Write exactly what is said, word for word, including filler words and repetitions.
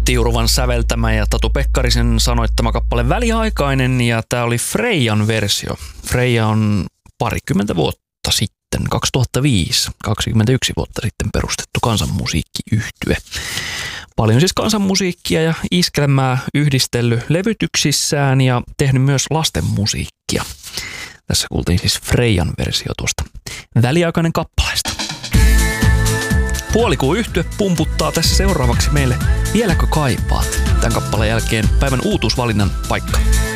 Matti Uruvan säveltämä ja Tatu Pekkarisen sanoittama kappale Väliaikainen, ja tää oli Freijan versio. Freija on parikymmentä vuotta sitten, kaksituhattaviisi, kaksikymmentäyksi vuotta sitten perustettu kansanmusiikkiyhtye. Paljon siis kansanmusiikkia ja iskelmää yhdistellyt levytyksissään ja tehnyt myös lasten musiikkia. Tässä kuultiin siis Freijan versio tuosta Väliaikainen kappaleesta. Puolikuun yhtye pumputtaa tässä seuraavaksi meille Vieläkö kaipaat? Tämän kappaleen jälkeen päivän uutuusvalinnan paikka.